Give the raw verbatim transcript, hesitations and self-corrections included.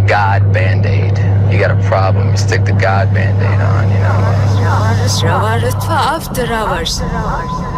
God Band-Aid. You got a problem, you stick the God Band-Aid on, you know. Rava Rutva After Hours.